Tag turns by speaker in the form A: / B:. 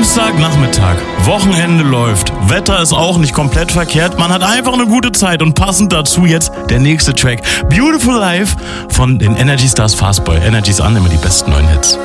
A: Samstagnachmittag, Wochenende läuft, Wetter ist auch nicht komplett verkehrt, man hat einfach eine gute Zeit und passend dazu jetzt der nächste Track. Beautiful Life von den Energy Stars Fastboy. Energy's an, immer die besten neuen Hits.